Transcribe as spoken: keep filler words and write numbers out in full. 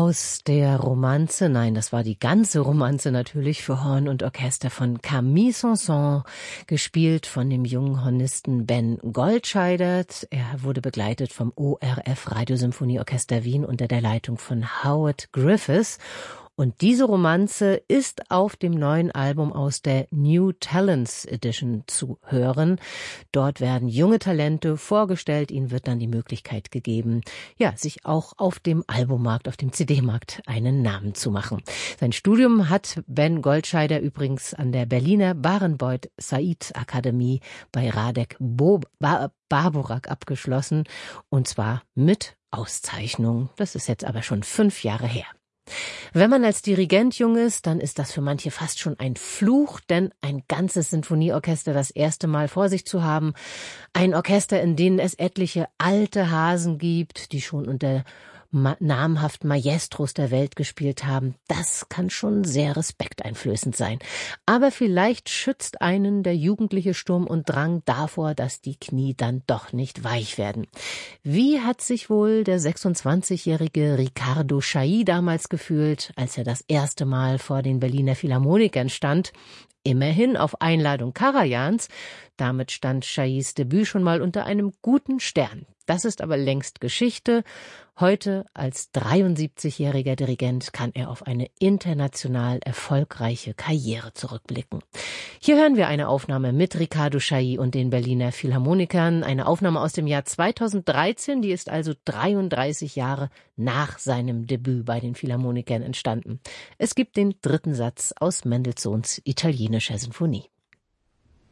aus der Romanze, nein, das war die ganze Romanze natürlich für Horn und Orchester von Camille Saint-Saëns, gespielt von dem jungen Hornisten Ben Goldscheidert. Er wurde begleitet vom O R F Radiosymphonieorchester Wien unter der Leitung von Howard Griffiths. Und diese Romanze ist auf dem neuen Album aus der New Talents Edition zu hören. Dort werden junge Talente vorgestellt, ihnen wird dann die Möglichkeit gegeben, ja, sich auch auf dem Albummarkt, auf dem C D-Markt einen Namen zu machen. Sein Studium hat Ben Goldscheider übrigens an der Berliner Barenboyd Said Akademie bei Radek Bo- ba- Barborak abgeschlossen, und zwar mit Auszeichnung. Das ist jetzt aber schon fünf Jahre her. Wenn man als Dirigent jung ist, dann ist das für manche fast schon ein Fluch, denn ein ganzes Sinfonieorchester das erste Mal vor sich zu haben, ein Orchester, in dem es etliche alte Hasen gibt, die schon unter ma- namhaften Maestros der Welt gespielt haben, das kann schon sehr respekteinflößend sein. Aber vielleicht schützt einen der jugendliche Sturm und Drang davor, dass die Knie dann doch nicht weich werden. Wie hat sich wohl der sechsundzwanzigjährige Riccardo Chailly damals gefühlt, als er das erste Mal vor den Berliner Philharmonikern stand? Immerhin auf Einladung Karajans. Damit stand Chaillys Debüt schon mal unter einem guten Stern. Das ist aber längst Geschichte. Heute als dreiundsiebzigjähriger Dirigent kann er auf eine international erfolgreiche Karriere zurückblicken. Hier hören wir eine Aufnahme mit Riccardo Chailly und den Berliner Philharmonikern. Eine Aufnahme aus dem Jahr zweitausenddreizehn, die ist also dreiunddreißig Jahre nach seinem Debüt bei den Philharmonikern entstanden. Es gibt den dritten Satz aus Mendelssohns italienischer Sinfonie.